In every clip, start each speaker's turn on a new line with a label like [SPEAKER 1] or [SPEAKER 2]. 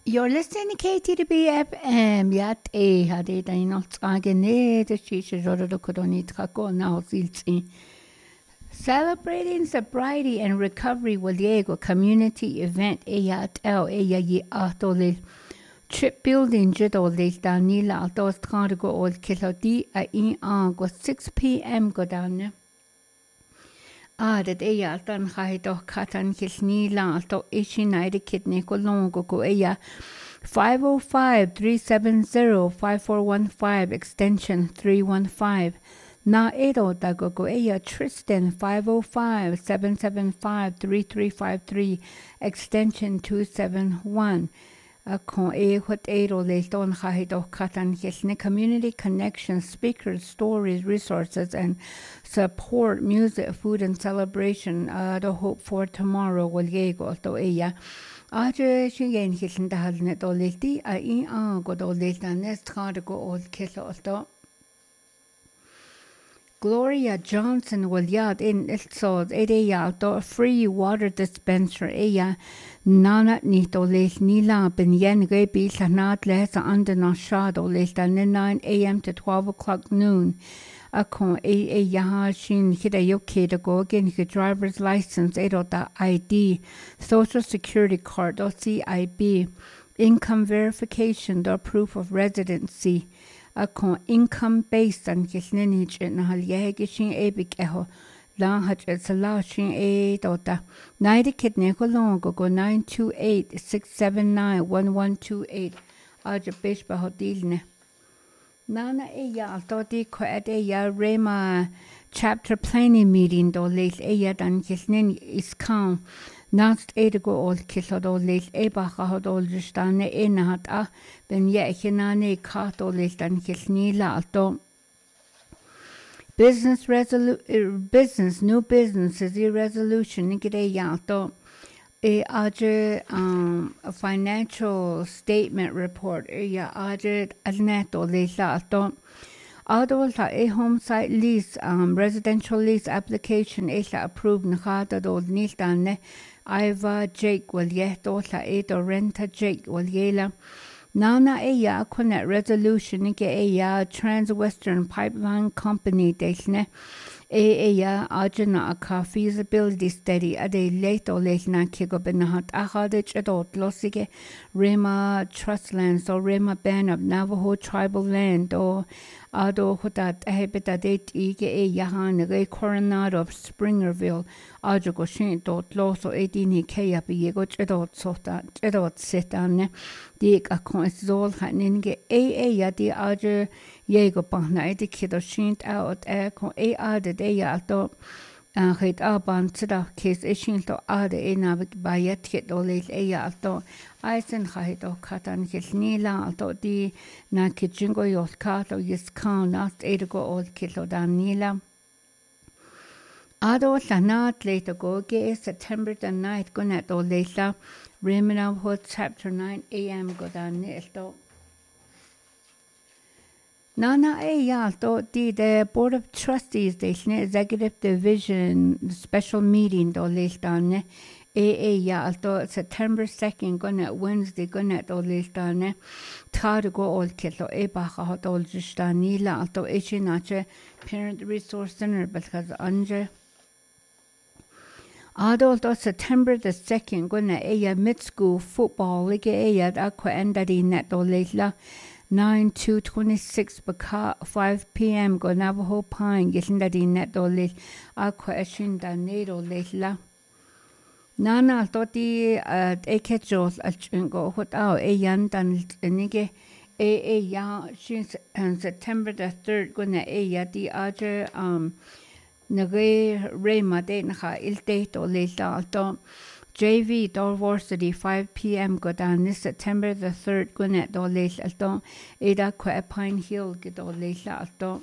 [SPEAKER 1] You're listening to KTDB-FM. Yat hade da not agene the shisha rodo kodoni trako now zilzi. Celebrating sobriety and recovery with Diego community event eyat el eya atole trip building jidole danila altos go old kilodi a go 6 p.m. go down. Dat eya dan ga je toch katan kisni la to ishinaide kidney ko longo go eya 505-370-5415 extension 315. Na edo dago go eya Tristan 505-775-3353 extension 271. Kon hot edo le don ga je toch katan kisni community connection speakers stories resources and support music food and celebration the hope for tomorrow will go to eya aje shingen kisn da halne to leti a go do leta nest ga go old kilo to Gloria Johnson will yard in Ilsod eya to free water dispenser eya nana ni to les nila ben yen gebi sanat les under na shadow les 9 a.m. to 12 o'clock noon. Akon yaha shin hida yoke to go again his driver's license ID, social security card or CIB, income verification or proof of residency. Akon income based on kisninich in halyegishin ebik eho. Lang hat salashin dota. Naida kidney go 928-679-1128. Aja bishba hodilne. Nana eya todi ko at eya rema chapter planning meeting do leil eya dan kisnin iskan nast go old kilo do leil eba ha do justane enat ben ye hinane ka do leil dan kisni la to business new business is a resolution nikide ya to a financial statement report alneto leisa to adolta a home site lease residential lease application approved nkhata do niltane Iva Jake will yeto la edo renta Jake will yela Nana eya connect resolution nike eya Trans-Western Pipeline Company desne eya ajana aka feasibility study ade leto lesna kigo benahat ahade chedot losige Rema Trustlands or Rema Band of Navajo Tribal Land or ado hotat habitat ige eya re Coronado of Springerville ajogo shin dot loso edini keya biego chedot sota chedot setane dik akon zol haninge eya di aje Yego bahna edi kido shint out kon ade eya to het aban tsda kes ishin to ade enavik bayet kit ole eya to aisen khait o katan kisnila to di na kitchingo yos kato yes kan nast edgo old kilo danila Ado sanat later go ge September the 9th go net o leisa Remina hot chapter 9 a.m. go dan to Nana to the Board of Trustees the Executive Division special meeting do listane to September 2nd gonna Wednesday gonna do listane tar go all kilo baha hot all justani la to ishinache Parent Resource Center because anje Adult September the 2nd gonna mid school football league aqua endadi net do listla 9-26 baka 5 p.m. go Navajo Pine gishinda di net do lit aqua eshinda nedo litla Nana toti ekechos go hot out yan dan nige ya shin September the 3rd gonna di aje nage rema de na il date do litla to JV Varsity 5 p.m. go down this September the 3rd go net do leis alto Ada Qua Pine Hill go do leis alto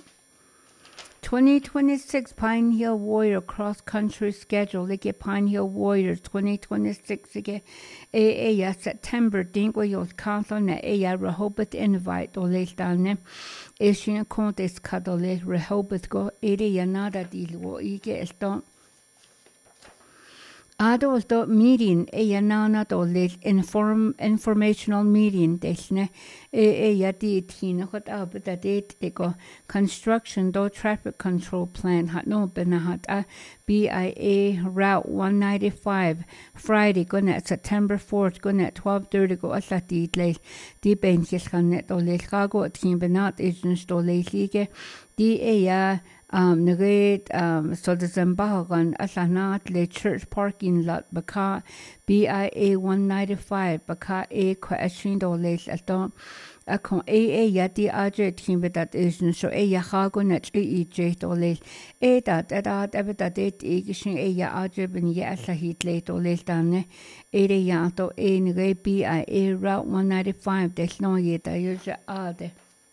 [SPEAKER 1] 2026 Pine Hill Warrior cross country schedule like Pine Hill Warriors 2026 like September dingo yos council na Rehoboth invite do leis down Asian contest ka do leis Rehoboth go area nada deal wo ige alto Adolto meeting nana dolil informational meeting desne yati tina hot abda date ego construction do traffic control plan hat no benahat BIA route 195 Friday gonna September 4th gonna 12:30 go allati le di benches gannet dolil gago tin benat agents dolil lige di Nagate so the Zambahagan Asanat Le Church Parking Lot Baka BIA 195 Baka Kwashindo Les Atom Akon Yati Aje Timbedat is so Yahago Net J Doles that Ebedat Igishin Aje Ben Yasahit late Oles Dane Yato Nagate BIA Route 195 There's no yet I use Ade.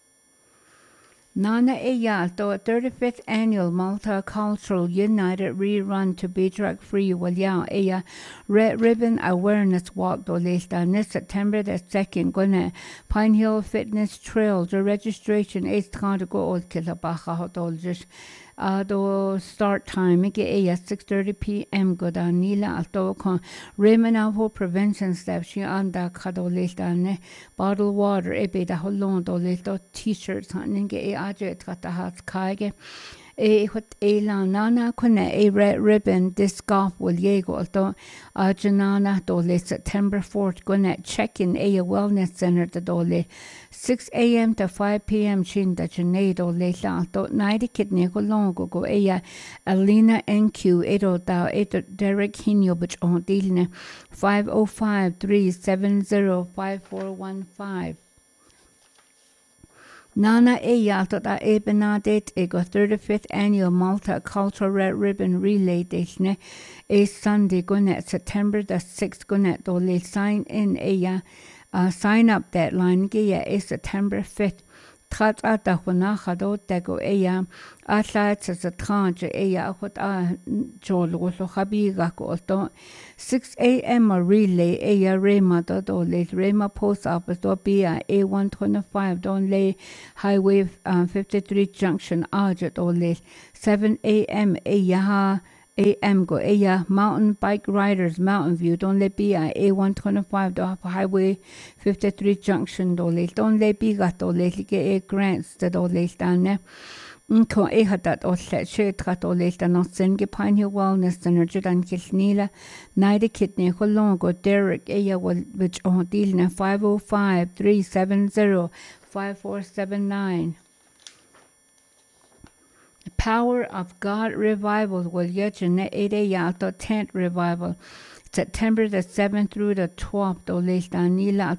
[SPEAKER 1] Nana Eyalto 35th Annual Multicultural United Rerun to Be Drug Free Walyao Eya Red Ribbon Awareness Walk do Lesta this September the 2nd Gonna Pine Hill Fitness Trail. The registration is trying to go old Kilabaha Hotoljust do start time at 6:30 p.m. go down Nila Alto con Remanavo prevention steps she anda kadolestane bottled water ebe da holon do lesto t-shirts haninge aje tratahat kage hot la nana kone red ribbon disc golf will yego alto janana dole September 4th gonna check in wellness center the dole 6 a.m. to 5 p.m. Chin da Janedo le alto 90 kidney go longo go Alina NQ edo da edo Derek Hinyo but on dilne 505-370-5415 Nana Eyalto da Ebenadet ego 35th Annual Multicultural Red Ribbon Relay Deshne Sunday gonet September the 6th gonet dole sign in sign up deadline is September 5th. Trata da Hunachado Dego Aslat as a tranche hot Jolo Habiga 6 a.m. a relay Rema Dole Rema Post Office do Bia A125 Don Lay Highway 53 Junction Arjet Ole 7 a.m. Yaha AM go Mountain Bike Riders Mountain View Don't let be A125 do Highway 53 Junction dole Don't let be got dole get grants the dole stand ko hadat o set trat dole stand not send Pine Hill Wellness Center Judan Kisnila Nida Kidney Holongo Derek which on deal na 505-370-5479 Power of God Revival will yet 8 Yalto tent revival September the 7th through the 12th. Oles Danila